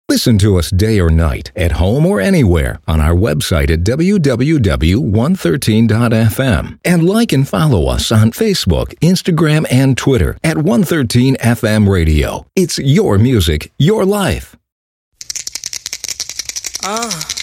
Listen to us day or night, at home or anywhere, on our website at www.113.fm. And like and follow us on Facebook, Instagram, and Twitter at 113FM Radio. It's your music, your life.